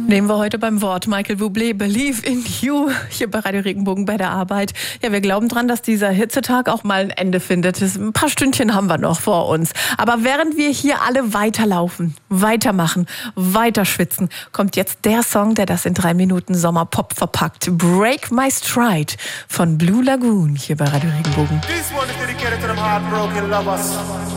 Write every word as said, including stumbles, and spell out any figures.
Nehmen wir heute beim Wort. Michael Bublé, Believe in You, hier bei Radio Regenbogen bei der Arbeit. Ja, wir glauben dran, dass dieser Hitzetag auch mal ein Ende findet. Ein paar Stündchen haben wir noch vor uns. Aber während wir hier alle weiterlaufen, weitermachen, weiterschwitzen, kommt jetzt der Song, der das in drei Minuten Sommerpop verpackt. Break My Stride von Blue Lagoon hier bei Radio Regenbogen. This one is dedicated to them heartbroken lovers.